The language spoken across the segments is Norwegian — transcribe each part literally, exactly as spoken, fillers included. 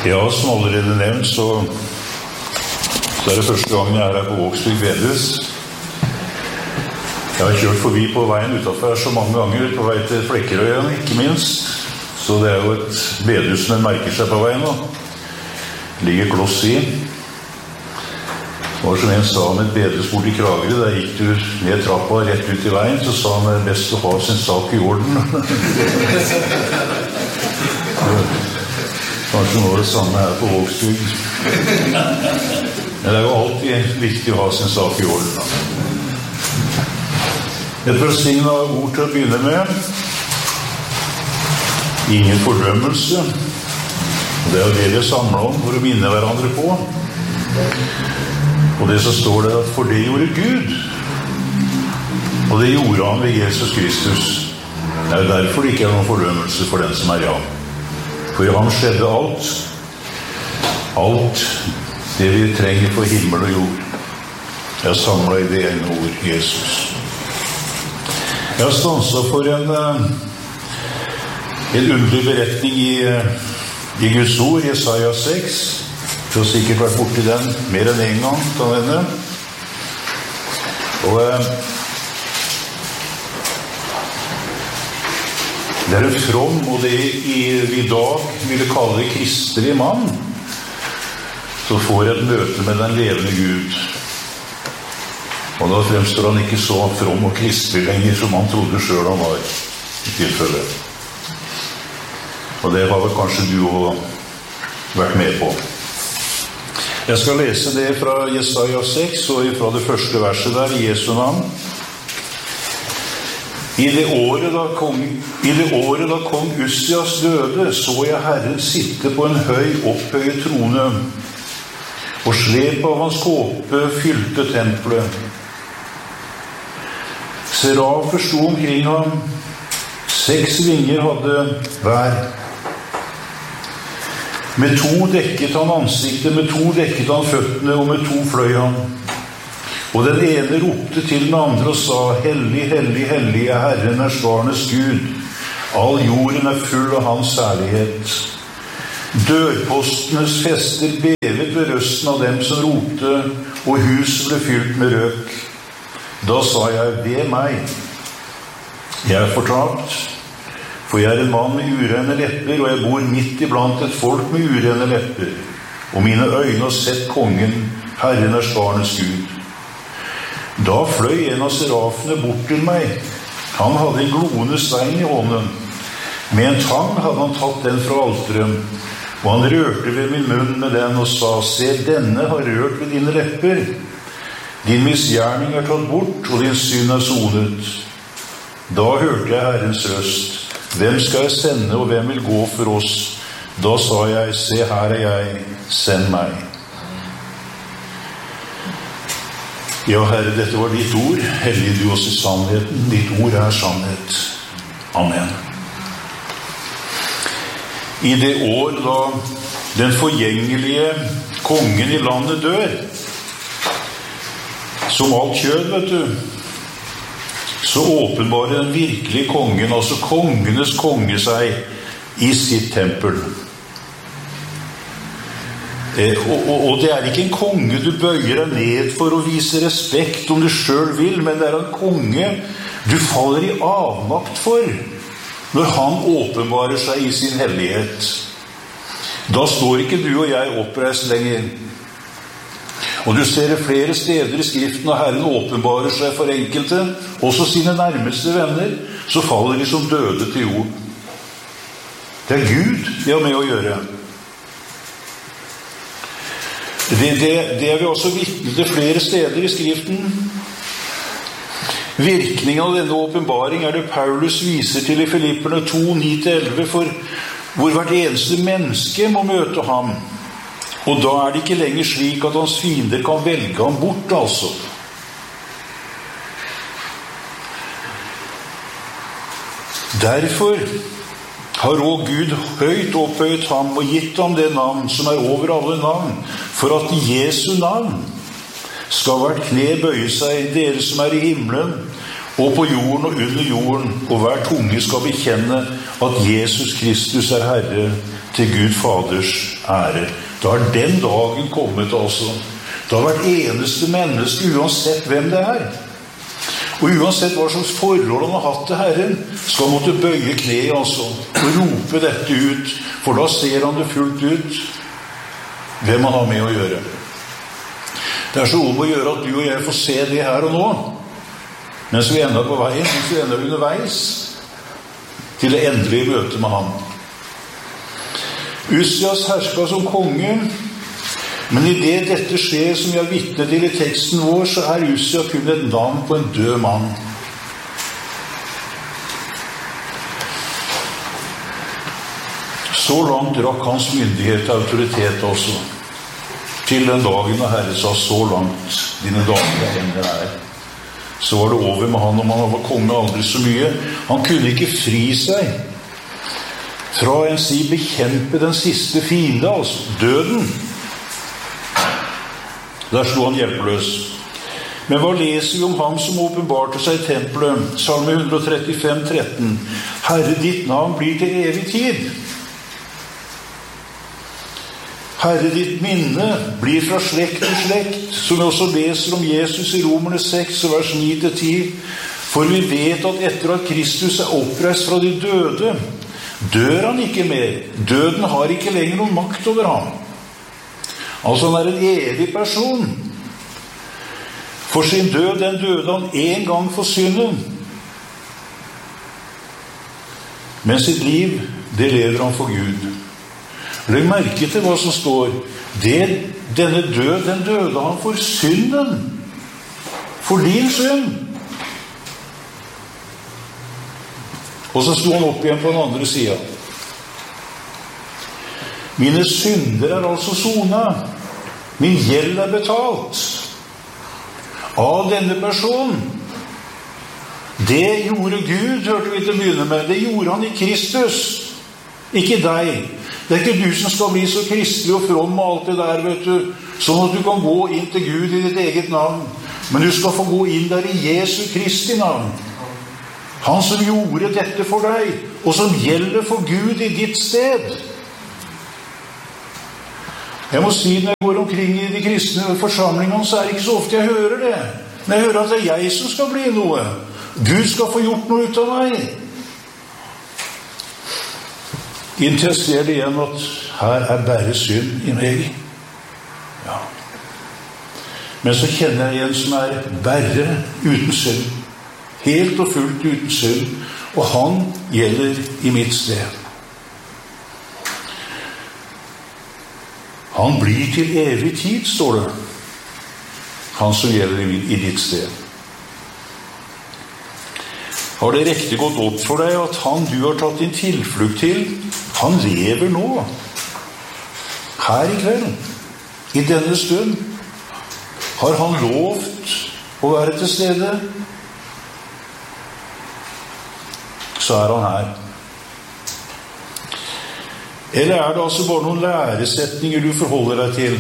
Ja, som allerede nevnt, så, så er det første gangen jeg er her på Vågsbygd bedehus. Jeg har kjørt forbi på veien utenfor her så mange ganger, på vei til Flekkerøyen, ikke minst. Så det er jo et bedehus som merker seg på veien nå. Ligger kloss i. Det var som en sa om et bedehus bort i Kragerø, der gikk du ned trappa rett ut i veien, så sa han det er best å ha sin sak i orden. Kanskje nå er det samme her på Vågsbygd. Men det er jo alltid viktig å ha sin sak i orden. Et velsignet ord til å begynne med. Ingen fordømmelse. Det er jo det vi er samlet om for å minne hverandre på. Og det så står det at for det gjorde Gud. Og det gjorde han ved Jesus Kristus. Det er derfor det ikke er noen fordømmelse for den som er i ham. For i ham skjedde alt. Alt det vi trenger for himmel og jord. Jeg er samlet i det ene ord, Jesus. Jeg har stanset for en, en underlig beretning i, i Guds ord, Jesaja seks. Du har sikkert vært borti den mer enn en gang, kan hende. Og det er en from, og det i, i dag ville kalle det kristelig mann, som får et møte med den levende Gud. Og da fremstår han ikke så from og kristelig lenger som han trodde selv han var i tilfelle. Og det har vel kanskje du også vært med på. Jeg skal lese det fra Jesaja seks og fra det første verset der, i Jesu navn. I det året da kong, i det året da kong Ussias døde, så jeg Herren sitte på en høy opphøyet trone, og slep av hans kåpe fylte tempelet. Serafer sto omkring ham, seks vinger hadde hver. Med to dekket han ansiktet, med to dekket han føttene, og med to fløy han. Og den ene ropte til den andre og sa, Hellig, hellig, hellig er Herren, herskarnes Gud. All jorden er full av hans herlighet. Dørpostenes fester bevet ved røsten av dem som ropte, og huset ble fylt med røk. Da sa jeg, ved meg. Jeg er fortapt, for jeg er en mann med urene lepper, og jeg bor midt iblant et folk med urene lepper. Og mine øyne har sett kongen, Herren herskarnes Gud. Da fløy en av serafene bort til meg. Han hadde en gloende stein i hånden. Med en tang hadde han tatt den fra alteren, og han rørte ved min munn med den og sa, se, denne har rørt ved dine lepper. Din misgjerning er tatt bort, og din synd er sonet. Da hørte jeg Herrens røst. Hvem skal jeg sende, og hvem vil gå for oss? Da sa jeg, se, her er jeg, send meg. Ja, Herre, dette var ditt ord. Hellig du oss i sannheten. Ditt ord er sannhet. Amen. I det år da den forgjengelige kongen i landet dør, som alt kjød, vet du, så åpenbarer den virkelige kongen, altså kongenes konge, seg i sitt tempel. Eh, og, og, og det er ikke en konge du bøyer deg ned for å vise respekt om du selv vil, men det er en konge du faller i avmakt for når han åpenbarer seg i sin hellighet. Da står ikke du og jeg oppreist lenger. Og du ser det flere steder i skriften, og Herren åpenbarer seg for enkelte, også sine nærmeste venner, så faller de som døde til jord. Det er Gud det har med å gjøre. Det, det, det er vi også vitne til flere steder i skriften. Virkningen av denne åpenbaring er det Paulus viser til i Filipperne to, ni til elleve, for hvor hvert eneste menneske må møte ham. Og da er det ikke lenger slik at hans fiender kan velge ham bort, altså. Derfor har også Gud høyt opphøyet ham og gitt ham det navn som er over alle navn, for at i Jesu navn skal hvert kne bøye seg, dere som er i himmelen, og på jorden og under jorden, og hver tunge skal bekjenne at Jesus Kristus er Herre, til Gud Faders ære. Da er den dagen kommet altså. Da har hvert eneste menneske, uansett hvem det er, og uansett hva slags forhold han har hatt til Herren, skal måtte bøye kne altså, og rope dette ut, for da ser han det fullt ut, hvem han har med å gjøre. Det er så om å gjøre at du og jeg får se det her og nå, mens vi ender på veien, mens vi ender underveis, til det endelige møte med ham. Ussias herska som konge, men i det dette skjer, som jeg vitner til i teksten vår, så er Ussia kun et navn på en død mann. Så langt rakk hans myndighet og autoritet også, til den dagen da Herre sa, så langt dine dager enn det er. Så var det over med han, om han var konge aldri så mye. Han kunne ikke fri seg fra en si bekjempe den siste fiende, altså døden. Der slo han hjelpeløs. Men hva leser vi om ham som åpenbarte seg i tempelet? Salme one thirty-five, thirteen. Herre, ditt navn blir til evig tid. Herre, ditt minne blir fra slekt til slekt, som vi også leser om Jesus i Romerne six, vers nine til ten. For vi vet at etter at Kristus er oppreist fra de døde, dør han ikke mer. Døden har ikke lenger noen makt over ham. Altså han er en evig person. For sin død, den døde han en gang for synden. Men sitt liv, det lever han for Gud. Legg merke til hva som står. Det, denne død, den døde han for synden. For din synd. Og så sto han opp igjen på den andre siden. Mine synder er altså sonet. Min gjeld er betalt. Av denne personen. Det gjorde Gud, hørte vi til å begynne med. Det gjorde han i Kristus. Ikke deg. Det er ikke du som skal bli så kristelig og from og alt det der, vet du. Sånn at du kan gå inn til Gud i ditt eget navn. Men du skal få gå inn der i Jesu Kristi navn. Han som gjorde dette for deg, og som gjelder for Gud i ditt sted. Jeg må si, når jeg går omkring i de kristne forsamlingene, så er det ikke så ofte jeg hører det. Men jeg hører at det er jeg som skal bli noe. Gud skal få gjort noe ut av meg. Inntil jeg ser det igjen at her er bare synd i meg. Ja. Men så kjenner jeg en som er bare uten synd. Helt og fullt uten synd. Og han gjelder i mitt sted. Han blir til evig tid, står det. Han som gjelder i, i ditt sted. Har det riktig gått opp for deg at han du har tatt din tilflukt til, han lever nå. Her i kveld, i denne stund, har han lovt å være til stede. Så er han her. Eller er det altså bare noen læresetninger du forholder deg til?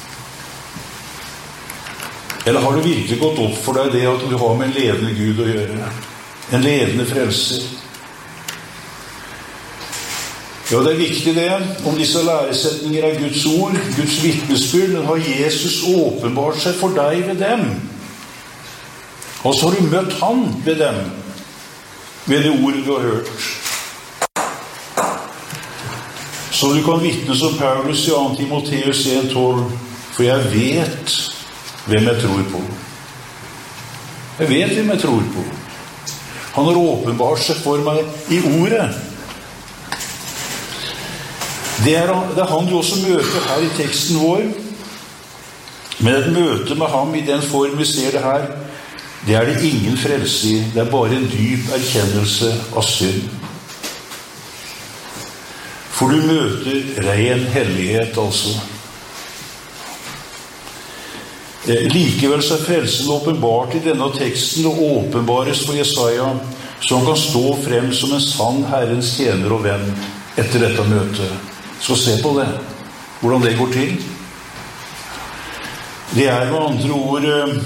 Eller har det virkelig gått opp for deg det at du har med en levende Gud å gjøre? En levende frelser? Ja, det er viktig det. Om disse læresetninger er Guds ord, Guds vitnesbyrd, men har Jesus åpenbart seg for deg ved dem? Og så har du møtt han ved dem, ved det ordet du har hørt. Så du kan vitne som Paulus i Second Timotheus one twelve, for jeg vet hvem jeg tror på. Jeg vet hvem jeg tror på. Han har åpenbart seg for meg i ordet. Det er, det er han du også møter her i teksten vår. Men et møte med ham i den form vi ser det her, det er det ingen frelse i. Det er bare en dyp erkjennelse av synd. For du møter ren hellighet, altså. Likevel så er frelsen åpenbart i denne teksten og åpenbares for Jesaja, så han kan stå frem som en sann Herrens tjener og venn etter dette møtet. Så se på det, hvordan det går til. Det er med andre ord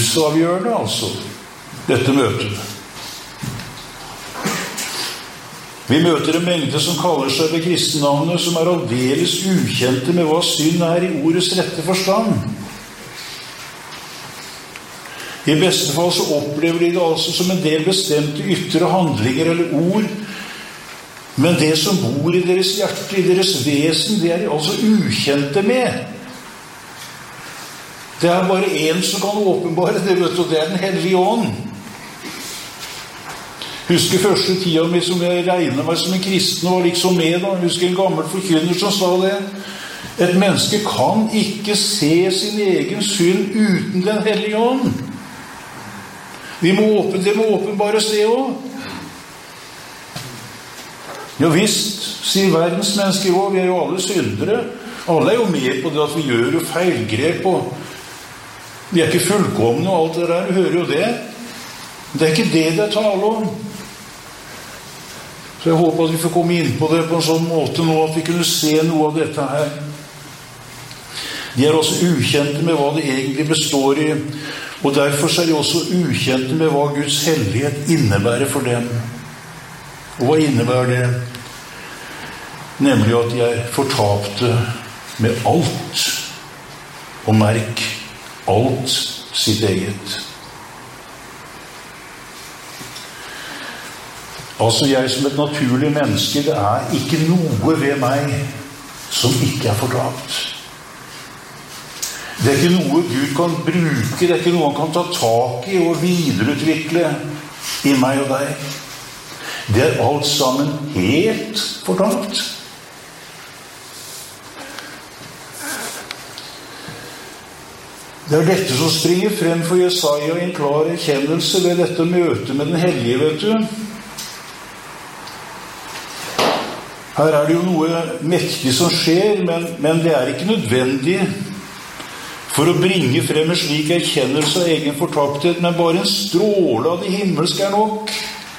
livsavgjørende, altså, dette møtet. Vi møter en mengde som kaller seg ved kristennavnet, som er aldeles ukjente med hva synd er i ordets rette forstand. I beste fall så opplever de det altså som en del bestemte ytre handlinger eller ord, men det som bor i deres hjerte, i deres vesen, det er de altså ukjente med. Det er bare en som kan åpenbare det, vet du, og det er den hellige ånd. Husker første tida mi som jeg regnet meg som en kristen og var liksom med da. Husker en gammel forkynner som sa det. Et menneske kan ikke se sin egen synd uten den hellige ånd. Vi må åpne, det må åpenbares det også. Ja visst, sier verdens mennesker også, vi er jo alle syndere. Alle er jo med på det at vi gjør jo feilgrep, og vi er ikke fullkomne og alt det der, du hører jo det. Det er ikke det det er tale om. Så jeg håper at vi får komme inn på det på en sånn måte nå, at vi kunne se noe av dette her. De er også ukjente med hva det egentlig består i, og derfor er de også ukjente med hva Guds hellighet innebærer for dem. Og hva innebærer det? Nemlig at de er fortapte med alt, og merk, alt sitt eget. Altså jeg som et naturlig menneske, det er ikke noe ved meg som ikke er fortapt. Det er ikke noe Gud kan bruke, det er ikke noe han kan ta tak i og videreutvikle i meg og deg. Det er alt sammen helt fortapt. Det er dette som springer frem for Jesaja i en klar erkjennelse ved dette møtet med den hellige, vet du. Her er det jo noe mektig som skjer, men, men det er ikke nødvendig for å bringe frem en slik erkjennelse av egen fortapthet, men bare en stråle av det himmelske er nok.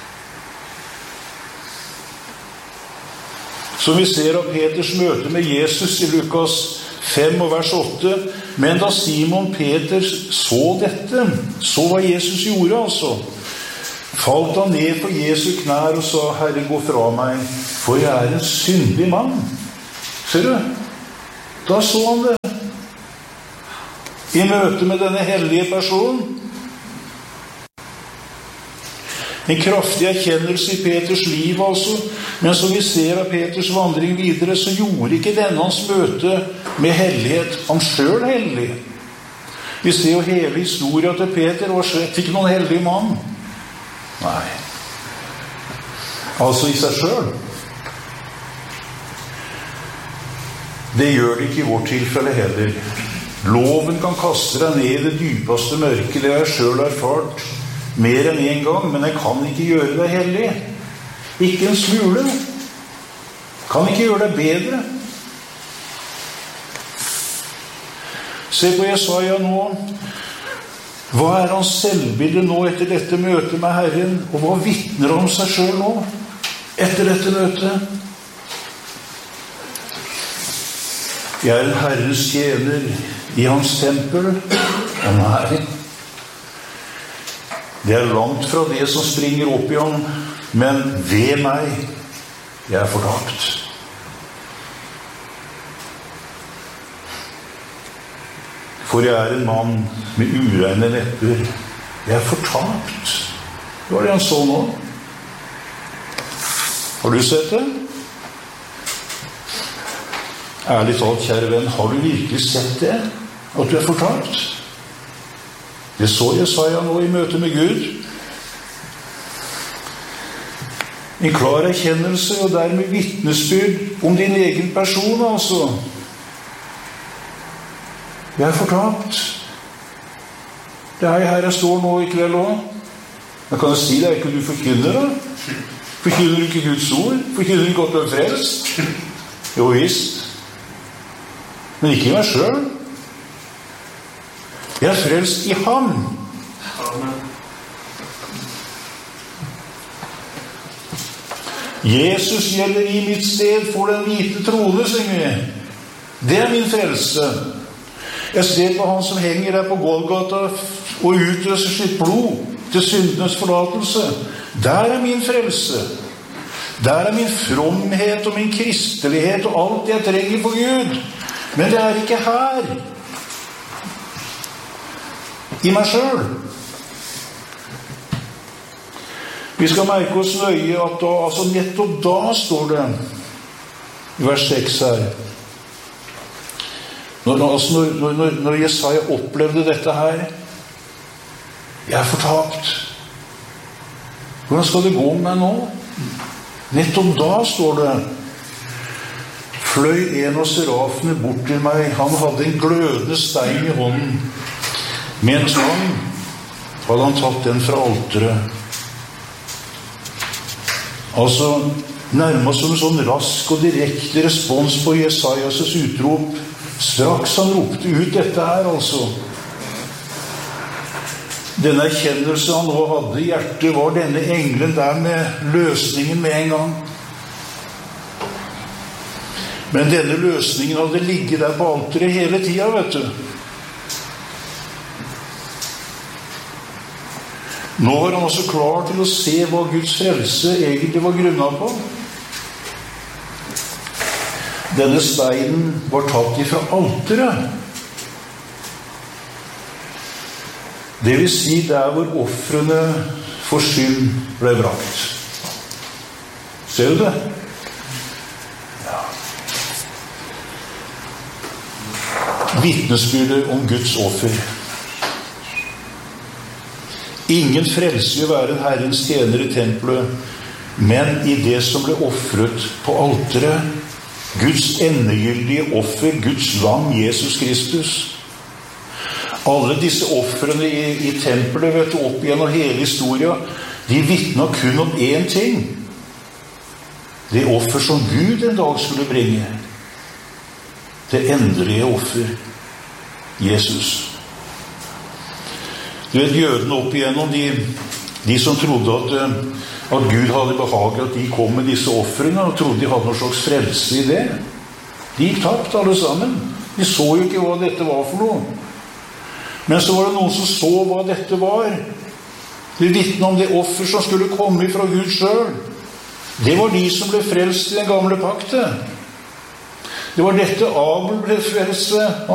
Som vi ser av Peters møte med Jesus i Lukas fem og vers åtte. Men da Simon Peter så dette, så hva Jesus gjorde altså, falt han ned på Jesu knær og sa, Herre, gå fra meg, for jeg er en syndig mann. Ser du? Da så han det. I møte med denne hellige personen. En kraftig erkjennelse i Peters liv altså, men som vi ser av Peters vandring videre, så gjorde ikke denne hans møte med hellighet ham selv hellig. Vi ser jo hele historien til Peter, var slett ikke noen hellig mann. Nei. Altså i seg selv. Det gjør det ikke i vårt tilfelle heller. Loven kan kaste deg ned i det dypeste mørket, det har jeg selv erfart mer enn en gang, men jeg kan ikke gjøre deg hellig. Ikke en smule. Kan ikke gjøre deg bedre. Se på Jesaja nå. Hva er hans selvbilde nå etter dette møtet med Herren? Og hva vitner om seg selv nå etter dette møtet? Jeg er en Herrens tjener i hans tempel. Og nei, det er langt fra det som springer opp i ham, men ved meg, jeg er fortapt. For jeg er en mann med ureine lepper. Jeg er fortapt. Hva er det han så nå? Har du sett det? Ærlig talt, kjære venn, har du virkelig sett det? At du er fortapt? Det så Jesaja nå i møte med Gud. En klar erkjennelse og dermed vitnesbyrd om din egen person, altså. Jeg er fortapt. Det er her jeg står nå i kveld også. Men kan jeg si det, er ikke du forkynner da? Forkynner du ikke Guds ord? Forkynner du ikke at du er frelst? Jo visst. Men ikke i meg selv. Jeg er frelst i ham. Jesus gjelder i mitt sted for den hvite trone, synger vi. Det er min frelse. Jeg ser på han som henger der på Golgata og utløser sitt blod til syndenes forlatelse. Der er min frelse. Der er min fromhet og min kristelighet og alt jeg trenger for Gud. Men det er ikke her. I meg selv. Vi skal merke oss nøye at da, altså nettopp da står det i vers seks her. Når, altså når, når, når Jesaja opplevde dette her, jeg er fortapt. Hvordan skal det gå med meg nå? Nettopp da står det, fløy en av serafene bort til meg. Han hadde en glødende stein i hånden. Med en tang hadde han tatt den fra alteret. Altså, nærmest som en sånn rask og direkte respons på Jesajas utrop. Straks han ropte ut dette her, altså. Denne erkjennelse han nå hadde i hjertet, var denne engelen der med løsningen med en gang. Men denne løsningen hadde ligget der på alteret hele tiden, vet du. Nå var han også klar til å se hva Guds frelse egentlig var grunnet på. Denne steinen var tatt ifra alteret. Det vil si der hvor offrene for synd ble brakt. Ser du det? Ja. Vitnesbyrdet om Guds offer. Ingen frelse vil være en Herrens tjener i tempelet, men i det som ble offret på alteret, Guds endegyldige offer, Guds lam, Jesus Kristus. Alle disse offrene i, i tempelet, vet du, opp gjennom hele historien, de vittnet kun om én ting. Det offer som Gud en dag skulle bringe. Det endelige offer, Jesus. Du vet, jødene opp igjennom, de, de som trodde at, at Gud hadde behaget at de kom med disse offrene, og trodde de hadde noen slags frelse i det. De gikk tapt alle sammen. De så jo ikke hva dette var for noe. Men så var det noen som så hva dette var. De vittnet om det offer som skulle komme fra Gud selv. Det var de som ble frelst i den gamle pakte. Det var dette Abel ble frelst.